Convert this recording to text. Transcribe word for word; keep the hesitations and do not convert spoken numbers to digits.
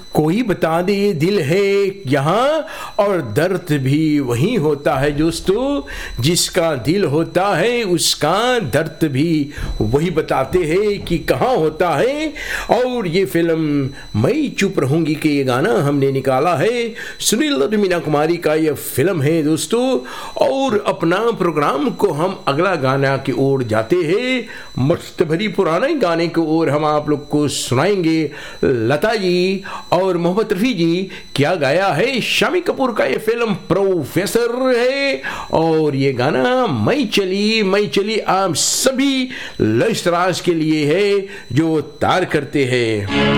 कोई बता दे दिल है यहाँ और दर्द भी वही होता है दोस्तों, जिसका दिल होता है उसका दर्द भी वही बताते हैं कि कहाँ होता है। और ये फिल्म मैं चुप रहूँगी कि ये गाना हमने निकाला है, सुनील और मीना कुमारी का ये फिल्म है दोस्तों। और अपना प्रोग्राम को हम अगला गाना की ओर जाते हैं, मस्त भरी पुराने गाने की ओर हम आप लोग को सुनाएंगे। लता जी और मोहम्मद रफ़ी जी क्या गाया है, शामी कपूर का ये फिल्म प्रोफेसर है। और ये गाना मैं चली मैं चली आप सभी लश्तराज के लिए है जो तार करते हैं।